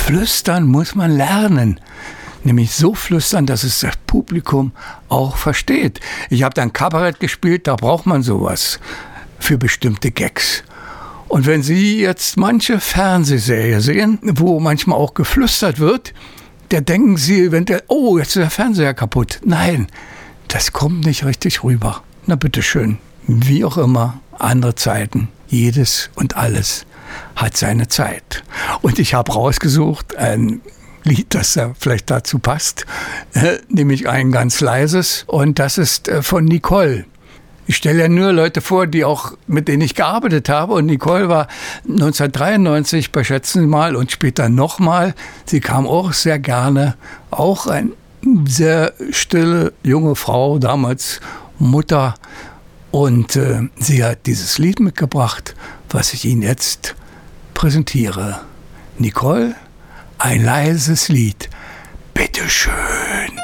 Flüstern muss man lernen. Nämlich so flüstern, dass es das Publikum auch versteht. Ich habe dann Kabarett gespielt, da braucht man sowas für bestimmte Gags. Und wenn Sie jetzt manche Fernsehserie sehen, wo manchmal auch geflüstert wird, da denken Sie eventuell, oh, jetzt ist der Fernseher kaputt. Nein, das kommt nicht richtig rüber. Na bitteschön, wie auch immer, andere Zeiten, jedes und alles hat seine Zeit. Und ich habe rausgesucht ein Lied, das da vielleicht dazu passt, nämlich ein ganz leises, und das ist von Nicole. Ich stelle ja nur Leute vor, mit denen ich gearbeitet habe, und Nicole war 1993 bei Schätzen Sie mal und später nochmal. Sie kam auch sehr gerne, auch eine sehr stille junge Frau, damals Mutter, und sie hat dieses Lied mitgebracht, was ich Ihnen jetzt präsentiere. Nicole, ein leises Lied. Bitteschön.